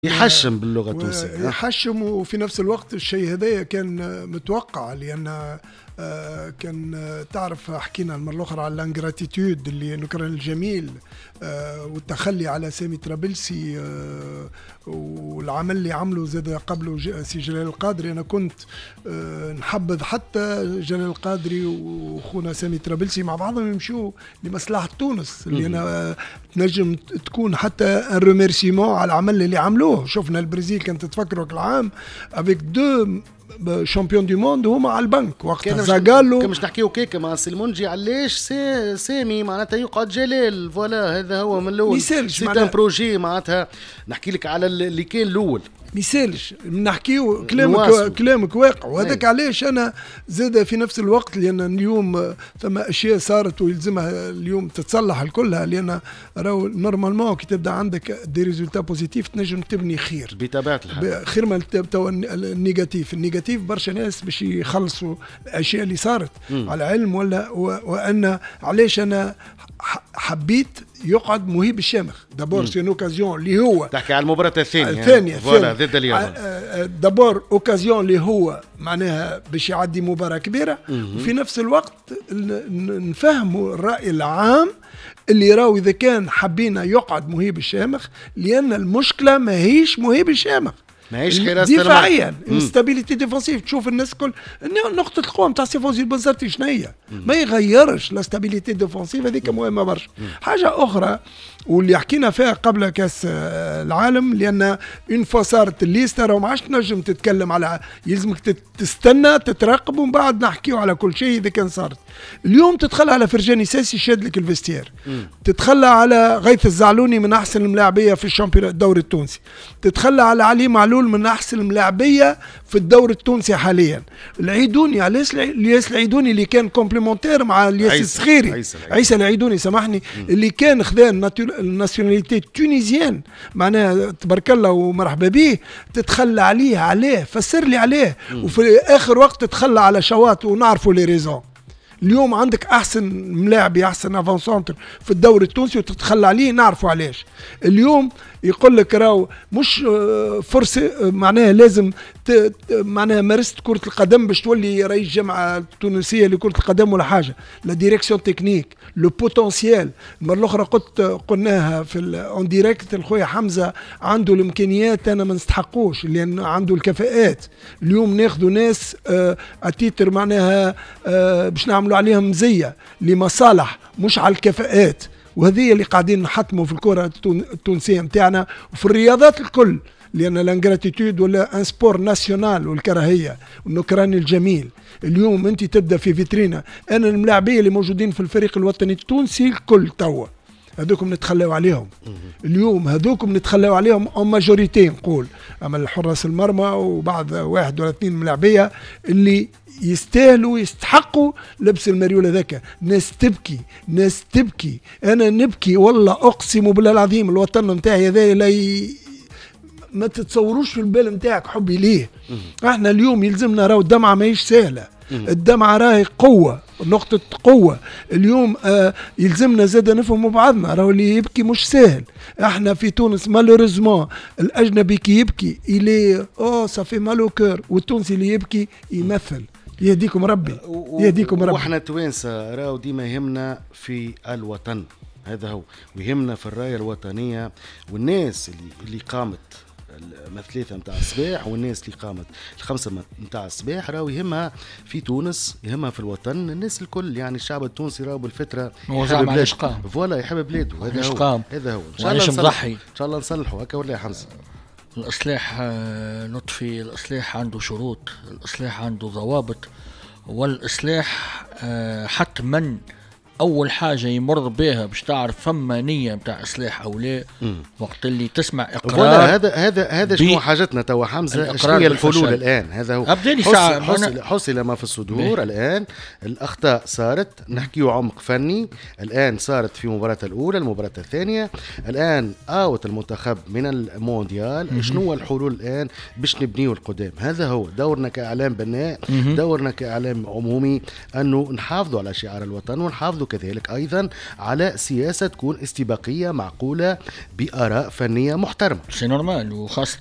يحشم باللغة التونسية، يحشم. وفي نفس الوقت الشيء هذايا كان متوقع، لأن كان تعرف حكينا المرة الأخرى على الانجراتيتود اللي نكران الجميل، والتخلي على سامي طرابلسي، والعمل اللي عمله زاد قبله سي جلال القادري. أنا كنت نحبذ حتى جلال القادري وخونا سامي طرابلسي مع بعضهم يمشوا لمصلحة تونس، اللي أنا تنجم تكون حتى الريميرسيمون على العمل اللي عملوه. شفنا البرازيل كانت تفكروا العام افيك دو شامبيون دي موند هما على البنك وقتها زاغالو. كان مش نحكيو كيكا مع سلمونجي علاش سامي معناتها يقعد جلال، فوالا هذا هو من الاول سي ان بروجي. معناتها نحكي لك على اللي كان الاول ميسالش نحكيو كلامك واقع. وهذاك علاش انا زاد في نفس الوقت، لان اليوم ثم اشياء صارت ويلزمها اليوم تتصلح الكلها، لان راهو نورمالمون كي تبدا عندك دي ريزولتا بوزيتيف تنجم تبني خير بطبيعه الحال، خير ما تبدا النيجاتيف برشا ناس باش يخلصوا الاشياء اللي صارت على علم ولا وان علاش انا حبيت يقعد مهيب الشامخ دابور سي اوكازيون اللي هو تحكي على المباراة الثانية فوالا ضد اليابان. دابور اوكازيون اللي هو معناها باش يعدي مباراة كبيرة، وفي نفس الوقت نفهموا الرأي العام اللي راهو إذا كان حبينا يقعد مهيب الشامخ، لأن المشكلة ما هيش مهيب الشامخ، ماهيش حراسة دفاعيا انستابيليتي ديفونسيف. تشوف الناس الكل نقطة القوة نتاع سيفوزي البزرتي شنية، ما يغيرش لاستابيليتي ديفونسيف، هذيك مهمة برشا. حاجة أخرى واللي حكينا فيها قبل كاس العالم، لأن اون فوا صارت الليستا راهو ما عادش تنجم تتكلم على، يلزمك تستنى تترقب ومن بعد نحكيو على كل شيء إذا كان صارت. اليوم تتخلى على فرجاني ساسي شاد لك الفستير، تتخلى على غيث الزعلوني من أحسن الملاعبية في الشامبيون الدوري التونسي، تتخلى على علي معلول من أحسن الملاعبية في الدوري التونسي حاليا. العيدوني الياس العيدوني اللي كان كومبليمونتير مع الياس الصغيري، عيسى العيدوني سامحني، اللي كان خذا الناسيوناليتي التونيزيان، معناها تبارك الله ومرحبا به، تتخلى عليه فسر لي عليه. وفي آخر وقت تتخلى على شواط ونعرفوا لي ريزون. اليوم عندك احسن ملاعبي احسن افون سونتر في الدوري التونسي وتتخلى عليه، نعرفوا علاش. اليوم يقول لك راهو مش فرصه، معناها لازم معناها مارست كره القدم باش تولي رئيس الجامعه التونسيه لكره القدم ولا حاجه. لا ديريكسيون تكنيك، لو بوتنسيال. المره الاخرى قلناها في اون ديريكت، الخويا حمزه عنده الامكانيات انا ما نستحقوش، لان عنده الكفاءات. اليوم ناخذوا ناس اتيتر معناها باش نعملوا عليهم مزيه لمصالح مش على الكفاءات، وهذه اللي قاعدين نحطموا في الكرة التونسية متاعنا وفي الرياضات الكل، لأن الانجراتيتود ولا ان سبور ناسيونال والكراهية والنكران الجميل. اليوم أنت تبدأ في فيترينا، أنا الملاعبية اللي موجودين في الفريق الوطني التونسي الكل توا هذوكم نتخلوا عليهم. اليوم هذوكم نتخلوا عليهم أو ماجوريتي نقول، أما الحراس المرمى وبعض واحد ولا اثنين ملاعبية اللي يستاهلوا يستحقوا لبس المريول هذاك. ناس تبكي انا نبكي والله اقسم بالله العظيم. الوطن نتاعي هذا ما تتصوروش في البال نتاعك حبي ليه. احنا اليوم يلزمنا راهو الدمعه ماهيش سهله، الدمعه راهي قوه، نقطه قوه. اليوم يلزمنا زاد نفهموا بعضنا، راهو اللي يبكي مش سهل. احنا في تونس مالوريزمون الاجنبي كي يبكي الي صافي مالو كور، والتونسي اللي يبكي يمثل. يهديكم ربي يهديكم ربي. واحنا توانسه راهو ديما يهمنا في الوطن، هذا هو، ويهمنا في الرايه الوطنيه. والناس اللي قامت الثلاثه نتاع الصباح والناس اللي قامت الخمسه نتاع الصباح راهو يهمها في تونس، يهمها في الوطن. الناس الكل يعني الشعب التونسي راهو بالفتره يحب بلاده، فوالا يحب بلاده. هذا هو ان شاء الله نصلحوا هكا ولا يا حمزه. الإصلاح لطفي، الإصلاح عنده شروط، الإصلاح عنده ضوابط، والإصلاح حتما أول حاجة يمر بها باش تعرف فما نية متاع إصلاح أو لا، وقت اللي تسمع إقرار. هذا شنو حاجتنا توا حمزة؟ شنو هي الحلول الآن؟ هذا هو حصل ما في الصدور الآن. الأخطاء صارت، نحكيو عمق فني. الآن صارت في المباراة الأولى، المباراة الثانية، الآن آوت المنتخب من المونديال. شنو الحلول الآن باش نبنيو القدام؟ هذا هو دورنا كإعلام بناء، دورنا كإعلام عمومي، أنه نحافظوا على شعار الوطن ونحافظوا كذلك أيضا على سياسة تكون استباقية معقولة بآراء فنية محترمة. سي نورمال، وخاصة